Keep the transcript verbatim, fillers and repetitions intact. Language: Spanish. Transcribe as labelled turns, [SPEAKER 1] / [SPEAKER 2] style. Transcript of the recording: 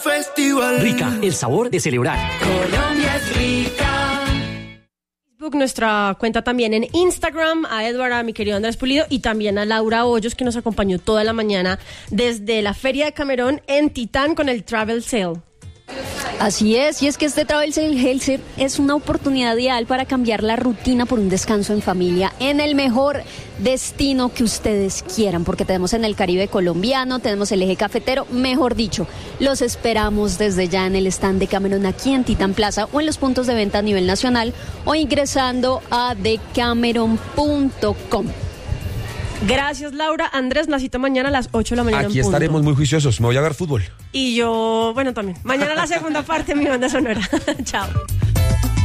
[SPEAKER 1] festival.
[SPEAKER 2] Rica, el sabor de celebrar.
[SPEAKER 1] Colombia es rica.
[SPEAKER 3] Facebook, nuestra cuenta también en Instagram, a Edward, a mi querido Andrés Pulido y también a Laura Hoyos, que nos acompañó toda la mañana desde la Feria de Camerón en Titán con el Travel Sale.
[SPEAKER 4] Así es, y es que este Travel Sale Helser es una oportunidad ideal para cambiar la rutina por un descanso en familia en el mejor destino que ustedes quieran, porque tenemos en el Caribe colombiano, tenemos el eje cafetero, mejor dicho, los esperamos desde ya en el stand de Camerón aquí en Titán Plaza o en los puntos de venta a nivel nacional o ingresando a decameron punto com.
[SPEAKER 3] Gracias, Laura. Andrés, la cita mañana a las ocho de la mañana.
[SPEAKER 5] Aquí estaremos muy juiciosos. Me voy a ver fútbol.
[SPEAKER 3] Y yo, bueno, también. Mañana la segunda parte de mi banda sonora. Chao.